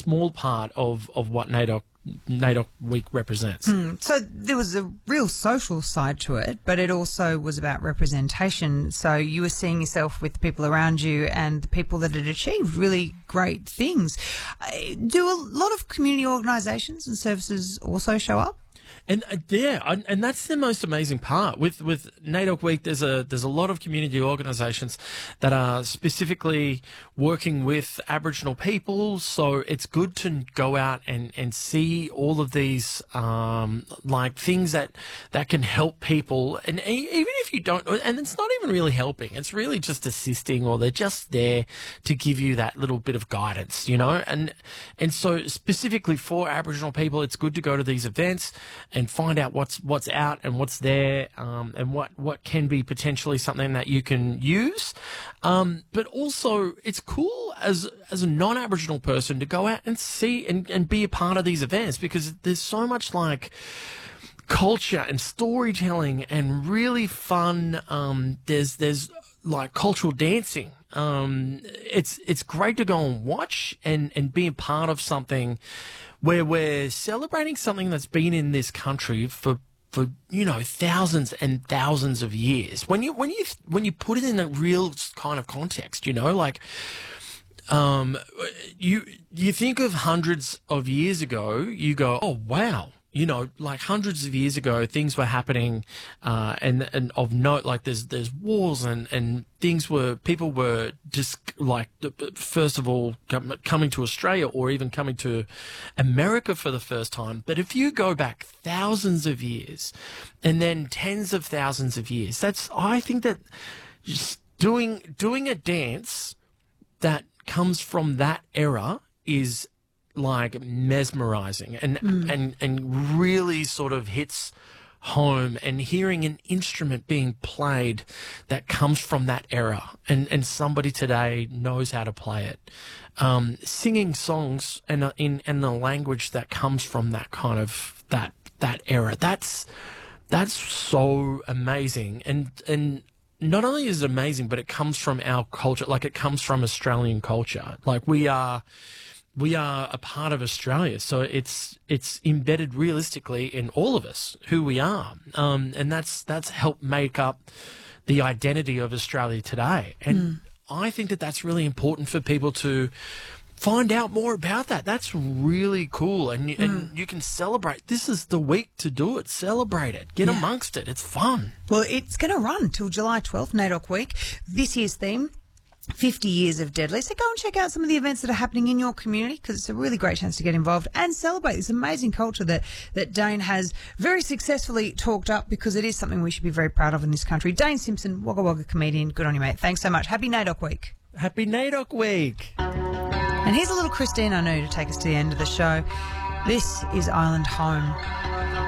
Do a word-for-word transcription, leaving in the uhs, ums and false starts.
small part of, of what NAIDOC NAIDOC Week represents. Mm. So there was a real social side to it, but it also was about representation. So you were seeing yourself with the people around you and the people that had achieved really great things. Uh, Do a lot of community organisations and services also show up? And uh, yeah, and, and that's the most amazing part with with NAIDOC Week. There's a there's a lot of community organisations that are specifically working with Aboriginal people. So it's good to go out and, and see all of these um, like things that that can help people. And e- even if you don't, and it's not even really helping. It's really just assisting, or they're just there to give you that little bit of guidance, you know. And and so specifically for Aboriginal people, it's good to go to these events and find out what's what's out and what's there, um, and what, what can be potentially something that you can use. Um, but also, it's cool as as a non-Aboriginal person to go out and see and, and be a part of these events, because there's so much like culture and storytelling and really fun. Um, there's there's like cultural dancing. Um, it's it's great to go and watch and, and be a part of something where we're celebrating something that's been in this country for, for, you know, thousands and thousands of years. When you, when you, when you put it in a real kind of context, you know, like, um, you, you think of hundreds of years ago, you go, oh, wow. You know, like hundreds of years ago, things were happening, uh, and, and of note, like there's, there's wars and, and things were, people were just like, first of all, coming to Australia or even coming to America for the first time. But if you go back thousands of years and then tens of thousands of years, that's, I think that just doing, doing a dance that comes from that era is like mesmerizing and, mm. and, and really sort of hits home, and hearing an instrument being played that comes from that era and, and somebody today knows how to play it. Um, singing songs and in, in the language that comes from that kind of, that, that era. That's, that's so amazing. And, and, not only is it amazing, but it comes from our culture, like it comes from Australian culture. Like we are, we are a part of Australia, so it's it's embedded realistically in all of us who we are, um, and that's that's helped make up the identity of Australia today. And mm. I think that that's really important for people to find out more about that. That's really cool, and mm. and you can celebrate. This is the week to do it. Celebrate it. Get yeah. amongst it. It's fun. Well, it's going to run till July twelfth, NAIDOC Week. This year's theme, fifty years of Deadly. So go and check out some of the events that are happening in your community, because it's a really great chance to get involved and celebrate this amazing culture that, that Dane has very successfully talked up, because it is something we should be very proud of in this country. Dane Simpson, Wagga Wagga comedian. Good on you, mate. Thanks so much. Happy NAIDOC Week. Happy NAIDOC Week. And here's a little Christine I know to take us to the end of the show. This is Island Home.